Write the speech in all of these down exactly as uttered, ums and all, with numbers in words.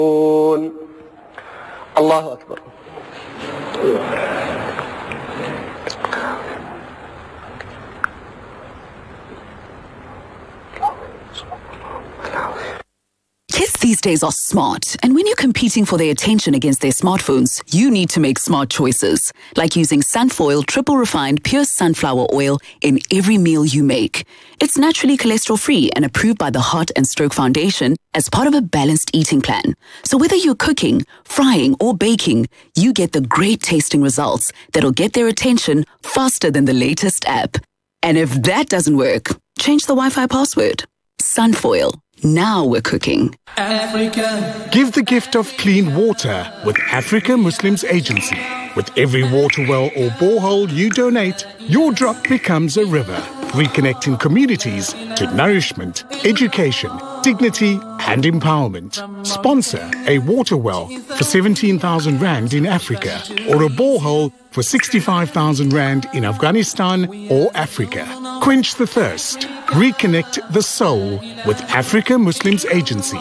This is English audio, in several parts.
الله أكبر. Kids these days are smart, and when you're competing for their attention against their smartphones, you need to make smart choices, like using Sunfoil triple refined pure sunflower oil in every meal you make. It's naturally cholesterol-free and approved by the Heart and Stroke Foundation as part of a balanced eating plan. So whether you're cooking, frying, or baking, you get the great tasting results that'll get their attention faster than the latest app. And if that doesn't work, change the Wi-Fi password. Sunfoil. Now we're cooking. Africa. Give the gift of clean water with Africa Muslims Agency. With every water well or borehole you donate, your drop becomes a river, reconnecting communities to nourishment, education, dignity and empowerment. Sponsor a water well for seventeen thousand rand in Africa or a borehole for sixty-five thousand rand in Afghanistan or Africa. Quench the thirst. Reconnect the soul with Africa Muslims Agency.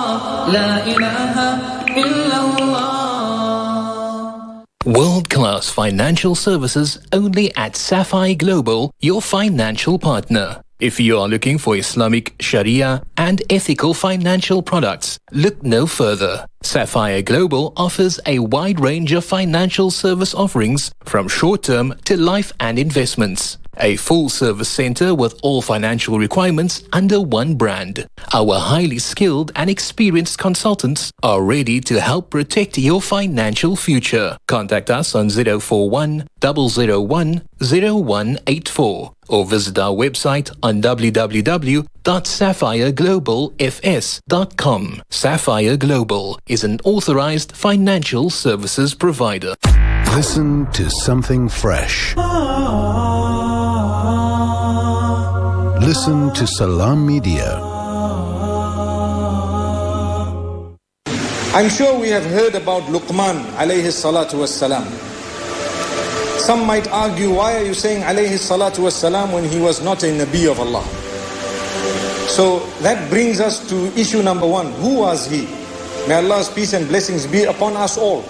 World-class financial services only at Sapphire Global, your financial partner. If you are looking for Islamic, Sharia and ethical financial products, look no further. Sapphire Global offers a wide range of financial service offerings from short-term to life and investments. A full-service center with all financial requirements under one brand. Our highly skilled and experienced consultants are ready to help protect your financial future. Contact us on zero four one, zero zero one, zero one eight four or visit our website on w w w dot sapphire global f s dot com. Sapphire Global is an authorized financial services provider. Listen to something fresh. Listen to Salam Media. I'm sure we have heard about Luqman alayhi salatu wassalam. Some might argue, why are you saying alayhi salatu wassalam when he was not a Nabi of Allah? So that brings us to issue number one. Who was he? May Allah's peace and blessings be upon us all.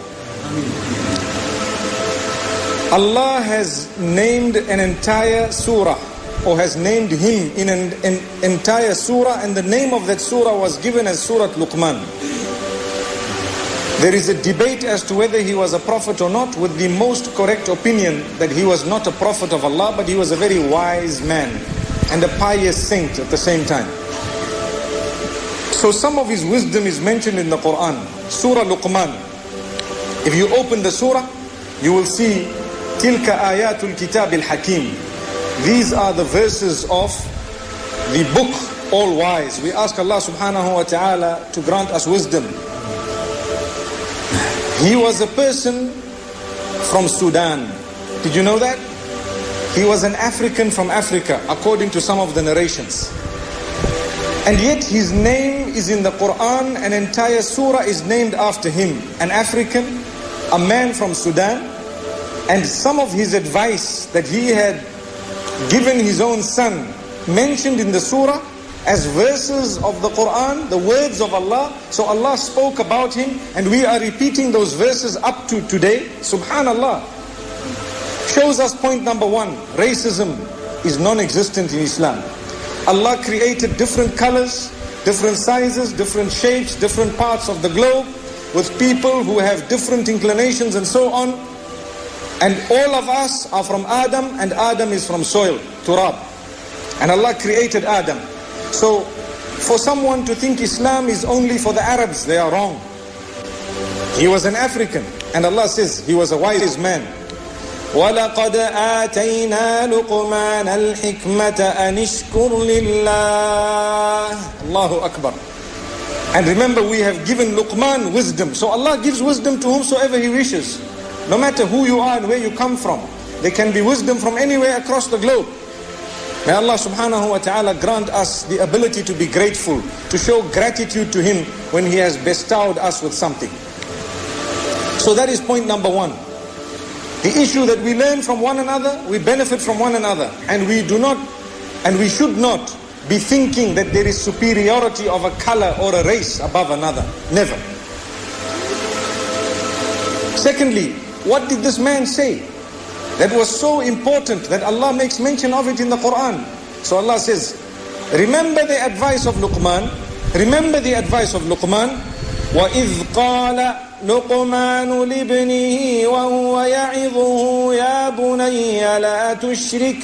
Allah has named an entire surah, or has named him in an, an entire surah, and the name of that surah was given as Surah Luqman. There is a debate as to whether he was a prophet or not, with the most correct opinion that he was not a prophet of Allah, but he was a very wise man and a pious saint at the same time. So some of his wisdom is mentioned in the Quran. Surah Luqman. If you open the surah, you will see Tilka ayatul kitab al-hakim. These are the verses of the book All Wise. We ask Allah subhanahu wa ta'ala to grant us wisdom. He was a person from Sudan. Did you know that? He was an African from Africa, according to some of the narrations. And yet his name is in the Quran, an entire surah is named after him. An African, a man from Sudan, and some of his advice that he had given his own son, mentioned in the surah as verses of the Quran, the words of Allah. So Allah spoke about him, and we are repeating those verses up to today. Subhanallah. Shows us point number one, racism is non-existent in Islam. Allah created different colors, different sizes, different shapes, different parts of the globe, with people who have different inclinations and so on. And all of us are from Adam, and Adam is from soil, turab. And Allah created Adam. So for someone to think Islam is only for the Arabs, they are wrong. He was an African, and Allah says he was a wise man. وَلَقَدْ آتَيْنَا لُقْمَانَ الْحِكْمَةَ أَنِ اشْكُرْ لِلَّهِ. Allahu Akbar. And remember, we have given Luqman wisdom. So Allah gives wisdom to whomsoever He wishes. No matter who you are and where you come from. There can be wisdom from anywhere across the globe. May Allah subhanahu wa ta'ala grant us the ability to be grateful, to show gratitude to Him when He has bestowed us with something. So that is point number one. The issue that we learn from one another, we benefit from one another. And we do not, and we should not be thinking that there is superiority of a color or a race above another. Never. Secondly, what did this man say that was so important that Allah makes mention of it in the Quran? So Allah says, remember the advice of Luqman, remember the advice of Luqman, وَإِذْ قَالَ لقمان لابنه وهو يعظه يا بني لا تشرك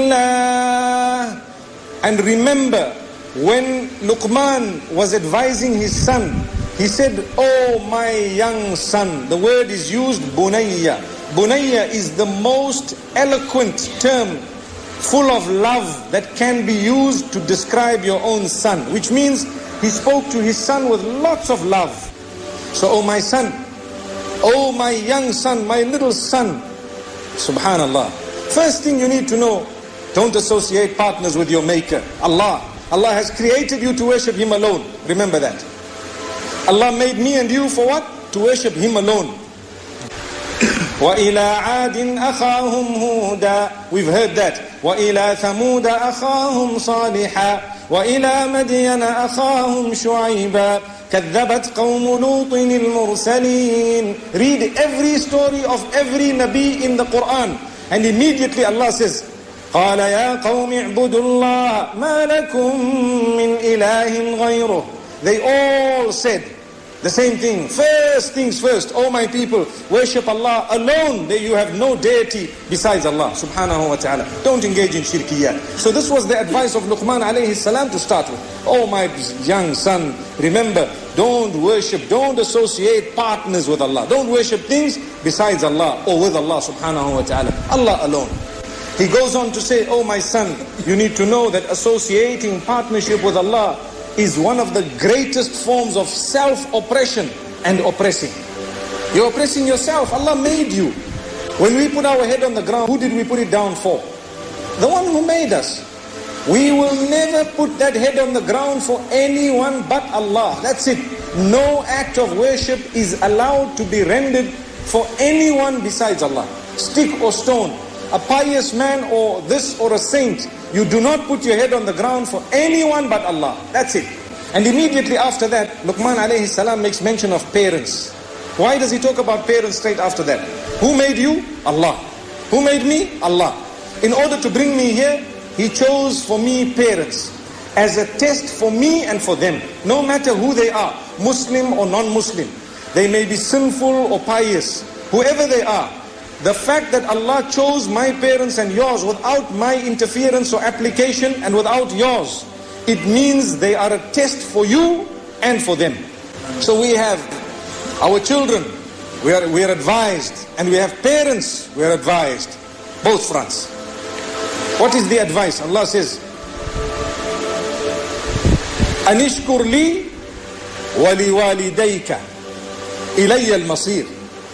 بالله. And remember when Luqman was advising his son, he said, oh my young son. The word is used, bunayya. Bunayya is the most eloquent term, full of love, that can be used to describe your own son, which means he spoke to his son with lots of love. So, oh my son, oh my young son, my little son, subhanallah. First thing you need to know, don't associate partners with your maker, Allah. Allah has created you to worship Him alone. Remember that. Allah made me and you for what? To worship Him alone. وَإِلَىٰ عَادٍ أَخَاهُمْ هُودًا. We've heard that. وَإِلَىٰ ثَمُودَ أَخَاهُمْ صَالِحًا وَإِلَىٰ مَدْيَنَ أَخَاهُمْ شُعَيْبًا كَذَّبَتْ قَوْمُ لُوطٍ الْمُرْسَلِينَ. Read every story of every Nabi in the Quran, and immediately Allah says, قَالَ يَا قَوْمِ اعْبُدُوا اللَّهَ مَا لَكُمْ مِنْ إِلَٰهٍ غَيْرُهُ. They all said the same thing. First things first, oh my people, worship Allah alone. There you have no deity besides Allah subhanahu wa ta'ala. Don't engage in shirkiyat. So this was the advice of Luqman alayhi salam to start with. Oh my young son, remember, don't worship, don't associate partners with Allah. Don't worship things besides Allah or with Allah subhanahu wa ta'ala. Allah alone. He goes on to say, oh my son, you need to know that associating partnership with Allah is one of the greatest forms of self-oppression and oppressing. You're oppressing yourself. Allah made you. When we put our head on the ground, who did we put it down for? The one who made us. We will never put that head on the ground for anyone but Allah. That's it. No act of worship is allowed to be rendered for anyone besides Allah. Stick or stone, a pious man or this or a saint, you do not put your head on the ground for anyone but Allah. That's it. And immediately after that, Luqman alayhi salam makes mention of parents. Why does he talk about parents straight after that? Who made you? Allah. Who made me? Allah. In order to bring me here, He chose for me parents as a test for me and for them. No matter who they are, Muslim or non-Muslim. They may be sinful or pious. Whoever they are. The fact that Allah chose my parents and yours without my interference or application and without yours, it means they are a test for you and for them. So we have our children, we are, we are advised, and we have parents, we are advised. Both fronts. What is the advice? Allah says, Anishkur li wali walidayka ilayya al-masir.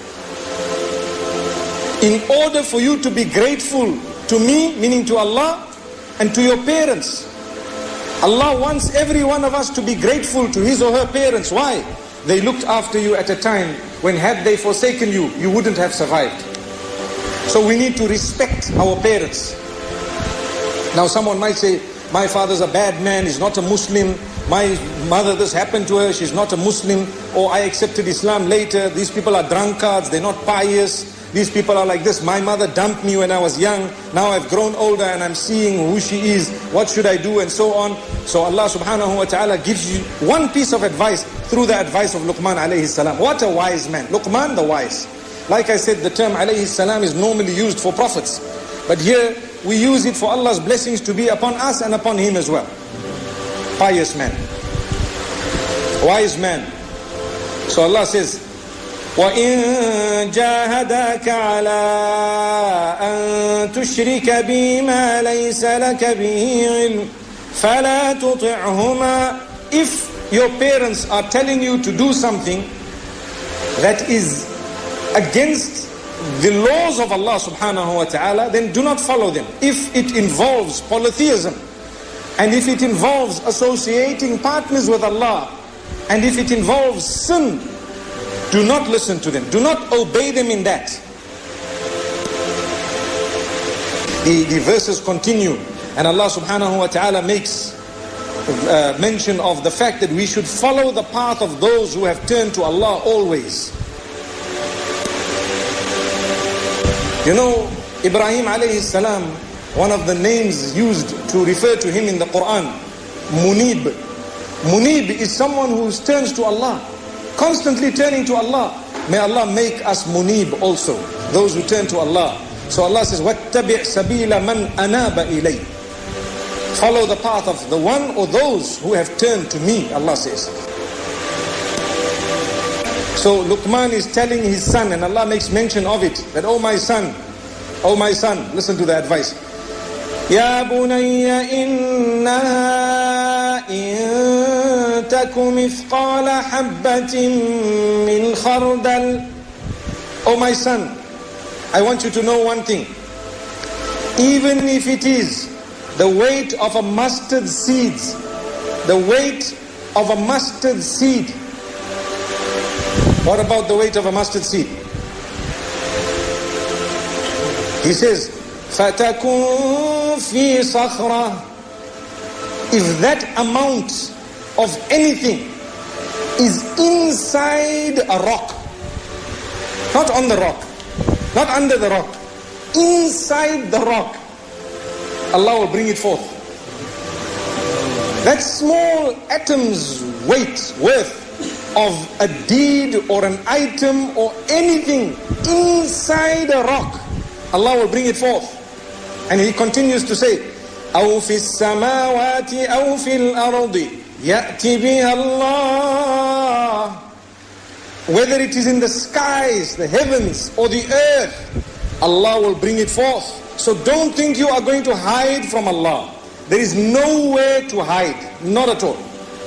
In order for you to be grateful to me, meaning to Allah, and to your parents. Allah wants every one of us to be grateful to his or her parents. Why? They looked after you at a time when had they forsaken you, you wouldn't have survived. So we need to respect our parents. Now someone might say, my father's a bad man, he's not a Muslim. My mother, this happened to her, she's not a Muslim. Or I accepted Islam later, these people are drunkards, they're not pious. These people are like this. My mother dumped me when I was young. Now I've grown older and I'm seeing who she is. What should I do? And so on. So Allah subhanahu wa ta'ala gives you one piece of advice through the advice of Luqman alayhi salam. What a wise man. Luqman the wise. Like I said, the term alayhi salam is normally used for prophets. But here we use it for Allah's blessings to be upon us and upon him as well. Pious man. Wise man. So Allah says, وَإِن جَاهَدَاكَ عَلَىٰ أَن تُشْرِكَ بِي مَا لَيْسَ لَكَ بِهِ عِلْمٍ فَلَا تُطِعْهُمَا. If your parents are telling you to do something that is against the laws of Allah subhanahu wa ta'ala, then do not follow them. If it involves polytheism, and if it involves associating partners with Allah, and if it involves sin, do not listen to them. Do not obey them in that. The, the verses continue, and Allah subhanahu wa ta'ala makes uh, mention of the fact that we should follow the path of those who have turned to Allah always. You know, Ibrahim alayhi salam, one of the names used to refer to him in the Quran, Munib. Munib is someone who turns to Allah, constantly turning to Allah. May Allah make us Munib also, those who turn to Allah. So Allah says, وَاتَّبِعْ سَبِيلَ مَنْ أَنَابَ إِلَيْهِ. Follow the path of the one or those who have turned to me, Allah says. So Luqman is telling his son, and Allah makes mention of it, that, oh my son, oh my son, listen to the advice. يَا بُنَيَّ إِنَّهَا إِن تَكُ مِثْقَالَ حَبَّةٍ مِّنْ خَرْدَلٍ. Oh my son, I want you to know one thing. Even if it is the weight of a mustard seed, the weight of a mustard seed. What about the weight of a mustard seed? He says, فَتَكُنْ فِي صَخْرَةٍ. If that amount of anything is inside a rock, not on the rock, not under the rock, inside the rock, Allah will bring it forth. That small atom's weight, worth of a deed or an item or anything inside a rock, Allah will bring it forth. And He continues to say, أَوْ فِي السَّمَاوَاتِ أَوْ فِي الْأَرْضِ يَأْتِ بِهَا اللَّهِ. Whether it is in the skies, the heavens, or the earth, Allah will bring it forth. So don't think you are going to hide from Allah. There is nowhere to hide, not at all.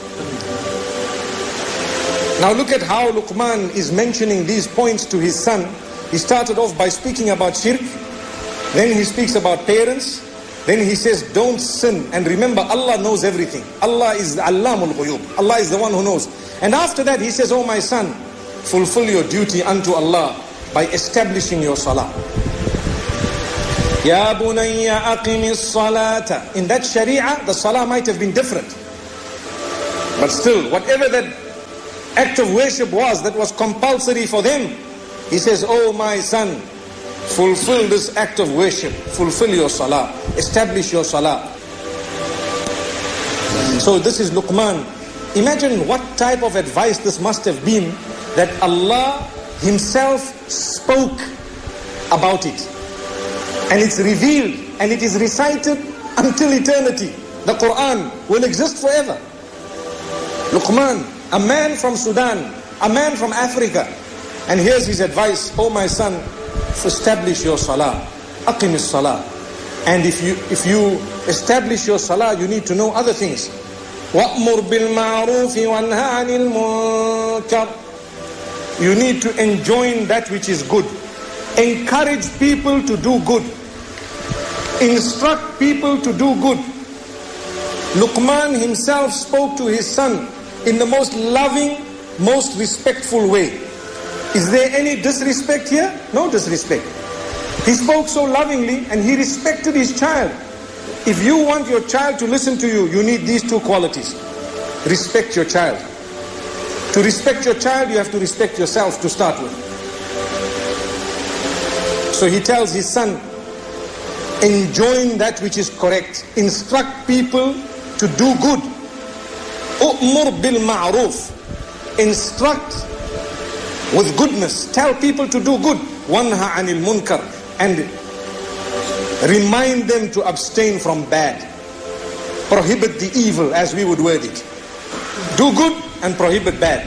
Now look at how Luqman is mentioning these points to his son. He started off by speaking about shirk. Then he speaks about parents. Then he says, don't sin. And remember, Allah knows everything. Allah is the Allamul Ghuyub. Allah is the one who knows. And after that, he says, oh my son, fulfill your duty unto Allah by establishing your salah. Ya bunayya aqimis salata. In that sharia, the salah might have been different. But still, whatever that act of worship was that was compulsory for them, he says, oh my son, fulfill this act of worship, fulfill your salah, establish your salah. So this is Luqman. Imagine what type of advice this must have been, that Allah Himself spoke about it. And it's revealed and it is recited until eternity. The Quran will exist forever. Luqman, a man from Sudan, a man from Africa. And here's his advice, oh my son, establish your salah, aqimis salah. And if you if you establish your salah, you need to know other things. Wa'mur bil ma'ruf wanha 'anil munkar. You need to enjoin that which is good. Encourage people to do good. Instruct people to do good. Luqman himself spoke to his son in the most loving, most respectful way. Is there any disrespect here? No disrespect. He spoke so lovingly and he respected his child. If you want your child to listen to you, you need these two qualities. Respect your child. To respect your child, you have to respect yourself to start with. So he tells his son, enjoin that which is correct. Instruct people to do good. U'mur bil ma'ruf. Instruct with goodness. Tell people to do good. Wanha 'anil munkar. And remind them to abstain from bad. Prohibit the evil, as we would word it. Do good and prohibit bad.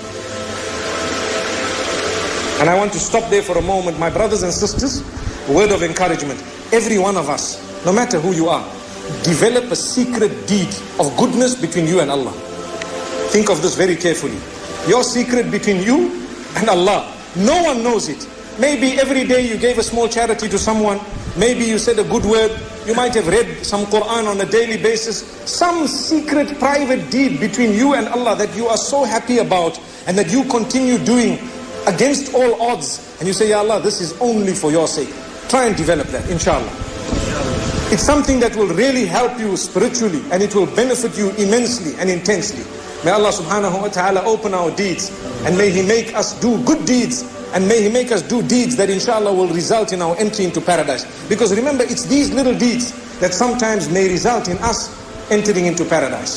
And I want to stop there for a moment. My brothers and sisters, a word of encouragement. Every one of us, no matter who you are, develop a secret deed of goodness between you and Allah. Think of this very carefully. Your secret between you and Allah. No one knows it. Maybe every day you gave a small charity to someone. Maybe you said a good word. You might have read some Quran on a daily basis. Some secret private deed between you and Allah that you are so happy about and that you continue doing against all odds. And you say, Ya Allah, this is only for your sake. Try and develop that, inshallah. It's something that will really help you spiritually and it will benefit you immensely and intensely. May Allah subhanahu wa ta'ala open our deeds and may He make us do good deeds and may He make us do deeds that inshallah will result in our entry into paradise. Because remember, it's these little deeds that sometimes may result in us entering into paradise.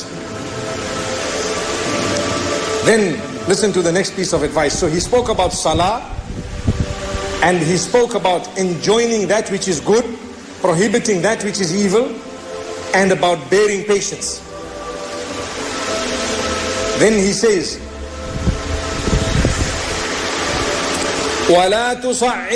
Then listen to the next piece of advice. So he spoke about salah, and he spoke about enjoining that which is good, prohibiting that which is evil, and about bearing patience. Then he says, وَلَا تُصَعِّرْ